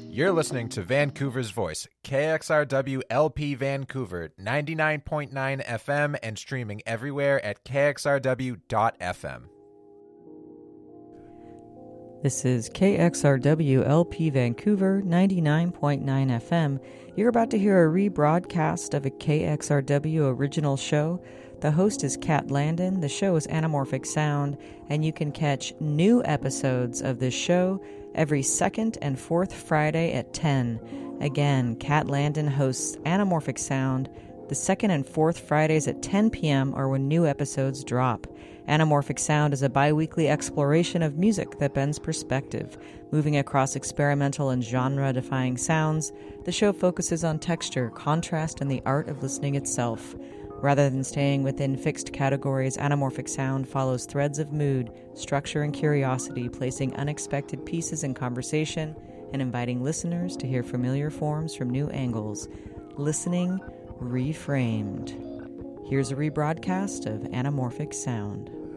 You're listening to Vancouver's Voice, KXRW LP Vancouver, 99.9 FM and streaming everywhere at kxrw.fm. This is KXRW LP Vancouver, 99.9 FM. You're about to hear a rebroadcast of a KXRW original show. The host is Kat Landon, the show is Anamorphic Sound, and you can catch new episodes of this show every second and fourth Friday at 10. Again, Kat Landon hosts Anamorphic Sound. The second and fourth Fridays at 10 p.m. are when new episodes drop. Anamorphic Sound is a bi-weekly exploration of music that bends perspective. Moving across experimental and genre-defying sounds, the show focuses on texture, contrast, and the art of listening itself. Rather than staying within fixed categories, Anamorphic Sound follows threads of mood, structure, and curiosity, placing unexpected pieces in conversation and inviting listeners to hear familiar forms from new angles. Listening Reframed. Here's a rebroadcast of Anamorphic Sound.